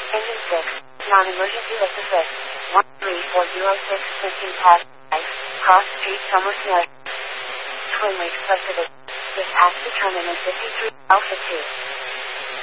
Engine 6, non-emergency lift assist. 13406 15 past 5, Cross Street, Somersmith. Twin wake specific. Dispatch determinant 53 Alpha 2.